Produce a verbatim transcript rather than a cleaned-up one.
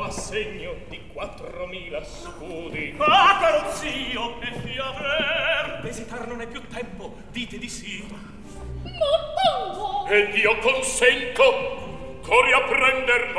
assegno di quattromila scudi. Ah, caro zio, e fiaver! D'esitar non è più tempo, dite di sì. Ma tanto! Ed io consento. Corri a prender